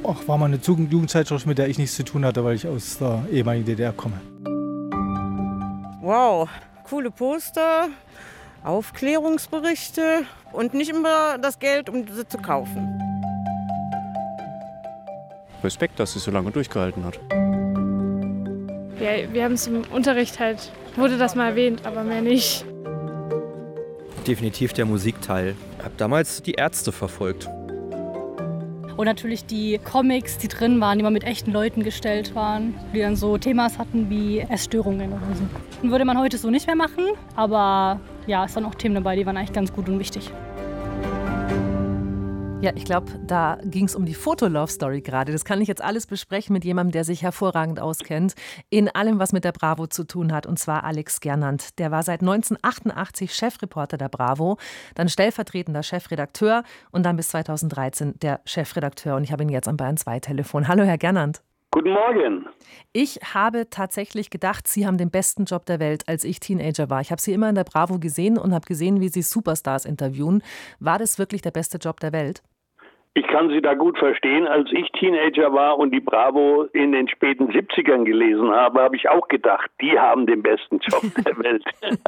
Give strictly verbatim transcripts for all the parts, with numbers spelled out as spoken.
Auch war mal eine Zugend- Jugendzeitschrift, mit der ich nichts zu tun hatte, weil ich aus der ehemaligen D D R komme. Wow, coole Poster, Aufklärungsberichte und nicht immer das Geld, um sie zu kaufen. Respekt, dass sie so lange durchgehalten hat. Ja, wir haben es im Unterricht halt, wurde das mal erwähnt, aber mehr nicht. Definitiv der Musikteil. Ich habe damals die Ärzte verfolgt. Und natürlich die Comics, die drin waren, die mal mit echten Leuten gestellt waren, die dann so Themas hatten wie Essstörungen oder so. Würde man heute so nicht mehr machen, aber ja, es waren auch Themen dabei, die waren eigentlich ganz gut und wichtig. Ja, ich glaube, da ging es um die Foto-Love-Story gerade. Das kann ich jetzt alles besprechen mit jemandem, der sich hervorragend auskennt in allem, was mit der Bravo zu tun hat, und zwar Alex Gernand. Der war seit neunzehnhundertachtundachtzig Chefreporter der Bravo, dann stellvertretender Chefredakteur und dann bis zweitausenddreizehn der Chefredakteur. Und ich habe ihn jetzt am Bayern zwei Telefon. Hallo, Herr Gernand. Guten Morgen. Ich habe tatsächlich gedacht, Sie haben den besten Job der Welt, als ich Teenager war. Ich habe Sie immer in der Bravo gesehen und habe gesehen, wie Sie Superstars interviewen. War das wirklich der beste Job der Welt? Ich kann Sie da gut verstehen. Als ich Teenager war und die Bravo in den späten siebzigern gelesen habe, habe ich auch gedacht, die haben den besten Job der Welt.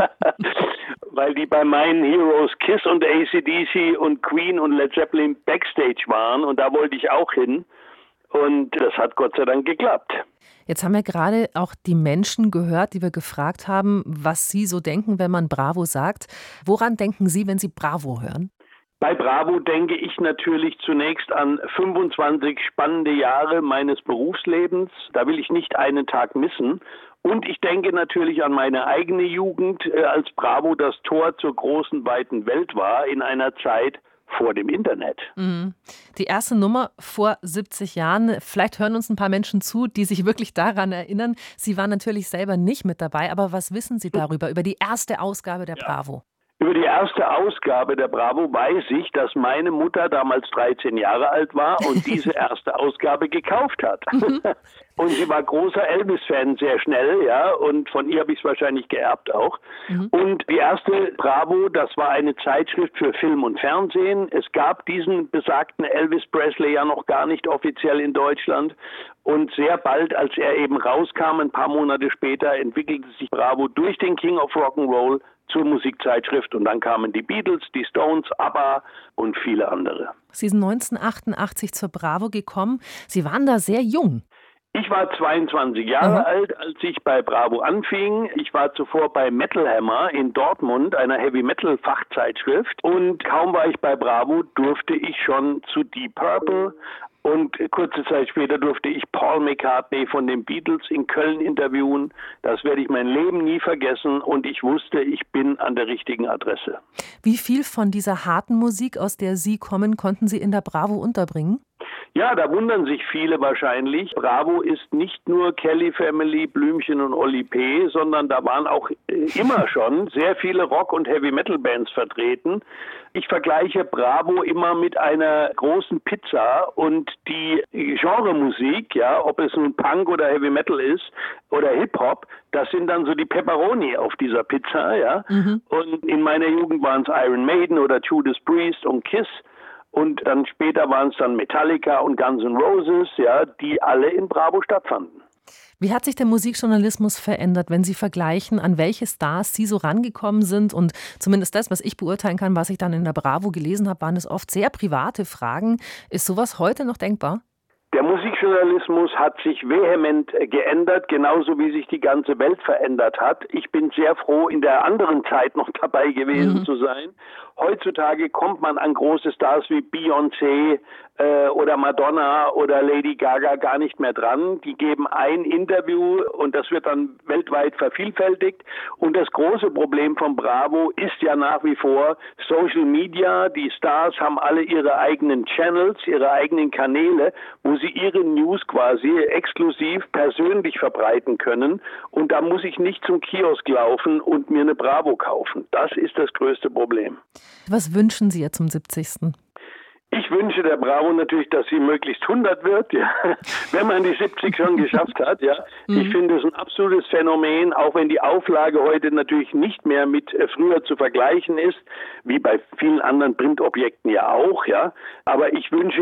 Weil die bei meinen Heroes Kiss und A C D C und Queen und Led Zeppelin Backstage waren und da wollte ich auch hin. Und das hat Gott sei Dank geklappt. Jetzt haben wir gerade auch die Menschen gehört, die wir gefragt haben, was sie so denken, wenn man Bravo sagt. Woran denken Sie, wenn Sie Bravo hören? Bei Bravo denke ich natürlich zunächst an fünfundzwanzig spannende Jahre meines Berufslebens. Da will ich nicht einen Tag missen. Und ich denke natürlich an meine eigene Jugend, als Bravo das Tor zur großen, weiten Welt war, in einer Zeit vor dem Internet. Mhm. Die erste Nummer vor siebzig Jahren. Vielleicht hören uns ein paar Menschen zu, die sich wirklich daran erinnern. Sie waren natürlich selber nicht mit dabei, aber was wissen Sie darüber, über die erste Ausgabe der Bravo? Über die erste Ausgabe der Bravo weiß ich, dass meine Mutter damals dreizehn Jahre alt war und diese erste Ausgabe gekauft hat. Mhm. Und sie war großer Elvis-Fan sehr schnell, ja, und von ihr habe ich es wahrscheinlich geerbt auch. Mhm. Und die erste Bravo, das war eine Zeitschrift für Film und Fernsehen. Es gab diesen besagten Elvis Presley ja noch gar nicht offiziell in Deutschland. Und sehr bald, als er eben rauskam, ein paar Monate später, entwickelte sich Bravo durch den King of Rock'n'Roll zur Musikzeitschrift und dann kamen die Beatles, die Stones, ABBA und viele andere. Sie sind neunzehnhundertachtundachtzig zur Bravo gekommen. Sie waren da sehr jung. Ich war zweiundzwanzig Jahre mhm. alt, als ich bei Bravo anfing. Ich war zuvor bei Metal Hammer in Dortmund, einer Heavy-Metal-Fachzeitschrift. Und kaum war ich bei Bravo, durfte ich schon zu Deep Purple. Und kurze Zeit später durfte ich Paul McCartney von den Beatles in Köln interviewen. Das werde ich mein Leben nie vergessen und ich wusste, ich bin an der richtigen Adresse. Wie viel von dieser harten Musik, aus der Sie kommen, konnten Sie in der Bravo unterbringen? Ja, da wundern sich viele wahrscheinlich. Bravo ist nicht nur Kelly Family, Blümchen und Oli P., sondern da waren auch immer schon sehr viele Rock- und Heavy-Metal-Bands vertreten. Ich vergleiche Bravo immer mit einer großen Pizza und die Genremusik, ja, ob es nun Punk oder Heavy-Metal ist oder Hip-Hop, das sind dann so die Pepperoni auf dieser Pizza, ja. Mhm. Und in meiner Jugend waren es Iron Maiden oder Judas Priest und Kiss. Und dann später waren es dann Metallica und Guns N' Roses, ja, die alle in Bravo stattfanden. Wie hat sich der Musikjournalismus verändert, wenn Sie vergleichen, an welche Stars Sie so rangekommen sind? Und zumindest das, was ich beurteilen kann, was ich dann in der Bravo gelesen habe, waren es oft sehr private Fragen. Ist sowas heute noch denkbar? Der Musikjournalismus hat sich vehement geändert, genauso wie sich die ganze Welt verändert hat. Ich bin sehr froh, in der anderen Zeit noch dabei gewesen mhm. zu sein. Heutzutage kommt man an große Stars wie Beyoncé äh, oder Madonna oder Lady Gaga gar nicht mehr dran. Die geben ein Interview und das wird dann weltweit vervielfältigt. Und das große Problem von Bravo ist ja nach wie vor Social Media. Die Stars haben alle ihre eigenen Channels, ihre eigenen Kanäle, wo sie ihre News quasi exklusiv persönlich verbreiten können. Und da muss ich nicht zum Kiosk laufen und mir eine Bravo kaufen. Das ist das größte Problem. Was wünschen Sie ihr zum siebzigsten? Ich wünsche der Bravo natürlich, dass sie möglichst hundert wird, ja, wenn man die siebzig schon geschafft hat. Ja. Mhm. Ich finde es ein absolutes Phänomen, auch wenn die Auflage heute natürlich nicht mehr mit äh, früher zu vergleichen ist, wie bei vielen anderen Printobjekten ja auch. Ja. Aber ich wünsche